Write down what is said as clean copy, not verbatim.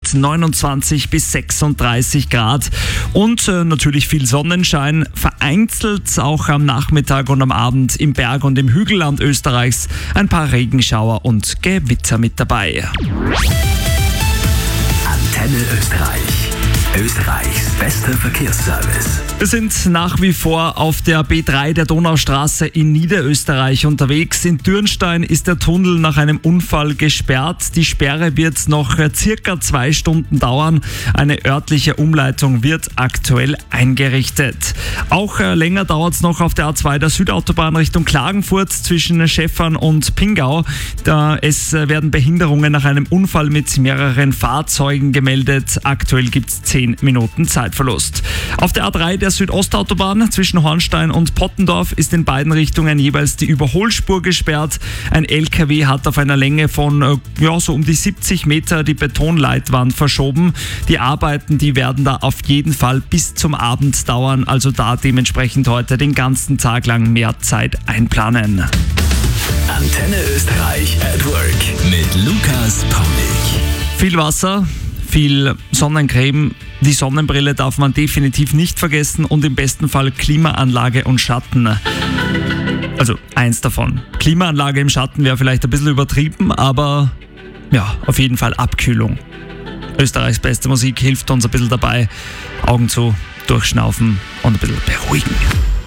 mit 29 bis 36 Grad und natürlich viel Sonnenschein. Vereinzelt auch am Nachmittag und am Abend im Berg- und im Hügelland Österreichs ein paar Regenschauer und Gewitter mit dabei. Antenne Österreich. Österreichs bester Verkehrsservice. Wir sind nach wie vor auf der B3 der Donaustraße in Niederösterreich unterwegs. In Dürnstein ist der Tunnel nach einem Unfall gesperrt. Die Sperre wird noch circa 2 Stunden dauern. Eine örtliche Umleitung wird aktuell eingerichtet. Auch länger dauert es noch auf der A2 der Südautobahn Richtung Klagenfurt zwischen Schäffern und Pingau. Es werden Behinderungen nach einem Unfall mit mehreren Fahrzeugen gemeldet. Aktuell gibt es 10 Minuten Zeitverlust. Auf der A3 der Südostautobahn zwischen Hornstein und Pottendorf ist in beiden Richtungen jeweils die Überholspur gesperrt. Ein LKW hat auf einer Länge von so um die 70 Meter die Betonleitwand verschoben. Die Arbeiten, die werden da auf jeden Fall bis zum Abend dauern, also da dementsprechend heute den ganzen Tag lang mehr Zeit einplanen. Antenne Österreich at Work mit Lukas Paulik. Viel Wasser, viel Sonnencreme, die Sonnenbrille darf man definitiv nicht vergessen und im besten Fall Klimaanlage und Schatten. Also eins davon. Klimaanlage im Schatten wäre vielleicht ein bisschen übertrieben, aber ja, auf jeden Fall Abkühlung. Österreichs beste Musik hilft uns ein bisschen dabei. Augen zu, durchschnaufen und ein bisschen beruhigen.